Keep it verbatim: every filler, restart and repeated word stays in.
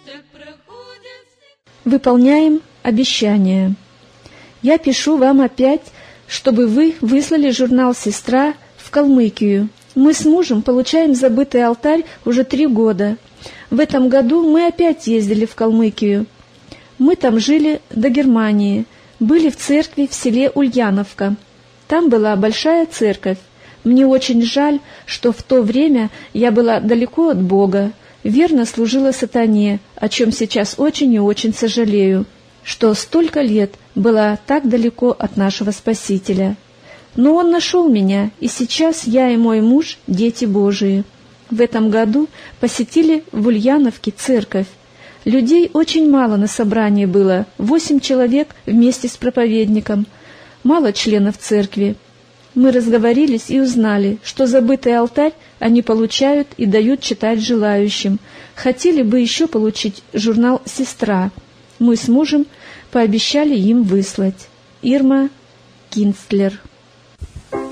Выполняем обещание. Я пишу вам опять, чтобы вы выслали журнал «Сестра» в Калмыкию. Мы с мужем получаем забытый алтарь уже три года. В этом году мы опять ездили в Калмыкию. Мы там жили до Германии, были в церкви в селе Ульяновка. Там была большая церковь. Мне очень жаль, что в то время я была далеко от Бога, верно служила сатане, о чем сейчас очень и очень сожалею, что столько лет была так далеко от нашего Спасителя. Но Он нашел меня, и сейчас я и мой муж – дети Божии. В этом году посетили в Ульяновке церковь. Людей очень мало на собрании было, восемь человек вместе с проповедником, мало членов церкви. Мы разговорились и узнали, что забытый алтарь они получают и дают читать желающим. Хотели бы еще получить журнал «Сестра». Мы с мужем пообещали им выслать. Ирма Кинстлер.